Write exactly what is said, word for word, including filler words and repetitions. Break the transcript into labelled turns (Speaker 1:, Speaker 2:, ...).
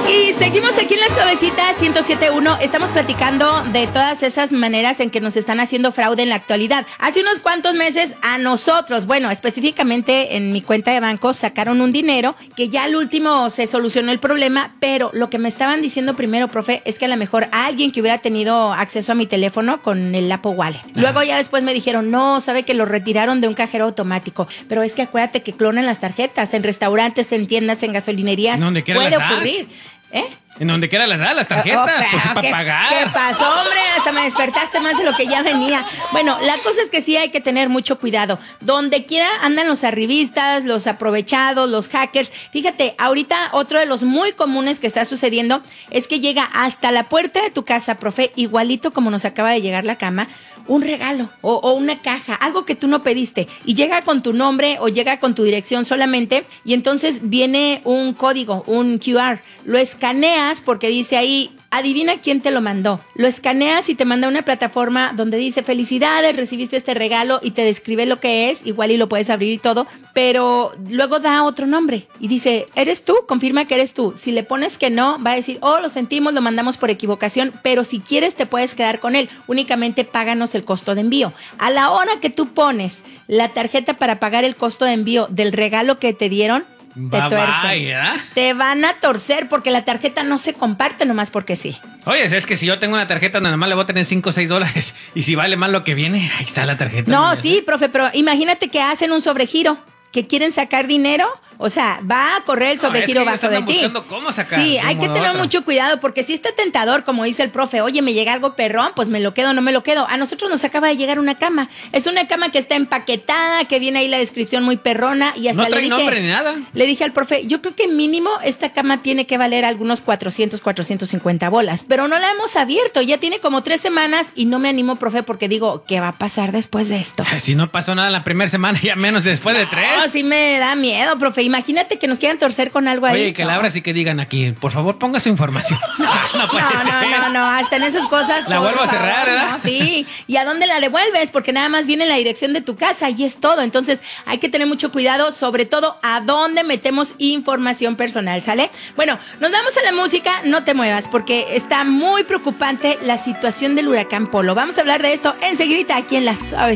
Speaker 1: Y seguimos aquí en La Suavecita ciento siete punto uno. Estamos platicando de todas esas maneras en que nos están haciendo fraude en la actualidad. Hace unos cuantos meses a nosotros, bueno, específicamente en mi cuenta de banco, sacaron un dinero que ya al último se solucionó el problema, pero lo que me estaban diciendo primero, profe, es que a lo mejor alguien que hubiera tenido acceso a mi teléfono con el Apple Wallet. Ajá. Luego ya después me dijeron, no, sabe que lo retiraron de un cajero automático, pero es que acuérdate que clonan las tarjetas en restaurantes, en tiendas, en gasolinerías.
Speaker 2: ¿Dónde
Speaker 1: puede ocurrir. ¿Eh?
Speaker 2: En donde quiera las da, las tarjetas, oh, pues para
Speaker 1: ¿qué,
Speaker 2: pagar.
Speaker 1: ¿Qué pasó, hombre? Hasta me despertaste más de lo que ya venía. Bueno, la cosa es que sí hay que tener mucho cuidado. Donde quiera andan los arribistas, los aprovechados, los hackers. Fíjate, ahorita otro de los muy comunes que está sucediendo es que llega hasta la puerta de tu casa, profe, igualito como nos acaba de llegar la cama, un regalo o, o una caja, algo que tú no pediste, y llega con tu nombre o llega con tu dirección solamente, y entonces viene un código, un Q R, lo escaneas porque dice ahí, adivina quién te lo mandó. Lo escaneas y te manda una plataforma donde dice, felicidades, recibiste este regalo, y te describe lo que es, igual y lo puedes abrir y todo, pero luego da otro nombre y dice, ¿eres tú? Confirma que eres tú. Si le pones que no, va a decir, oh, lo sentimos, lo mandamos por equivocación, pero si quieres te puedes quedar con él, únicamente páganos el costo de envío. A la hora que tú pones la tarjeta para pagar el costo de envío del regalo que te dieron, te tuercen. Te van a torcer porque la tarjeta no se comparte nomás porque sí.
Speaker 2: Oye, es que si yo tengo una tarjeta, nada más le voy a tener cinco o seis dólares. Y si vale más lo que viene, ahí está la tarjeta.
Speaker 1: No, sí, profe, pero imagínate que hacen un sobregiro, que quieren sacar dinero. O sea, va a correr el sobregiro no, es que bajo de ti.
Speaker 2: Cómo sacar,
Speaker 1: sí, hay que tener mucho cuidado porque si está tentador, como dice el profe, oye, me llega algo perrón, pues me lo quedo, no me lo quedo. A nosotros nos acaba de llegar una cama. Es una cama que está empaquetada, que viene ahí la descripción muy perrona y hasta
Speaker 2: no trae
Speaker 1: le dije,
Speaker 2: nombre ni nada.
Speaker 1: Le dije al profe, yo creo que mínimo esta cama tiene que valer algunos cuatrocientos, cuatrocientos cincuenta bolas, pero no la hemos abierto. Ya tiene como tres semanas y no me animo, profe, porque digo, ¿qué va a pasar después de esto?
Speaker 2: Si no pasó nada la primera semana, ya menos después
Speaker 1: no,
Speaker 2: de tres.
Speaker 1: No, sí me da miedo, profe. Imagínate que nos quieran torcer con algo ahí.
Speaker 2: Oye, que la abras y que digan aquí, por favor, ponga su información. No, no puede
Speaker 1: no,
Speaker 2: ser.
Speaker 1: no, no, no, hasta en esas cosas.
Speaker 2: La vuelvo a cerrar, ¿verdad?
Speaker 1: No, sí. ¿Y a dónde la devuelves? Porque nada más viene la dirección de tu casa y es todo. Entonces, hay que tener mucho cuidado, sobre todo a dónde metemos información personal, ¿sale? Bueno, nos vamos a la música, no te muevas, porque está muy preocupante la situación del huracán Polo. Vamos a hablar de esto enseguida aquí en La Suavecita.